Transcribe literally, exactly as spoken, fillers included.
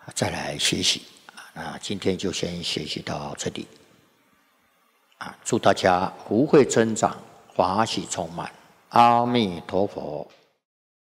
再来学习。那今天就先学习到这里。啊，祝大家福慧增长，法喜充满。阿弥陀佛。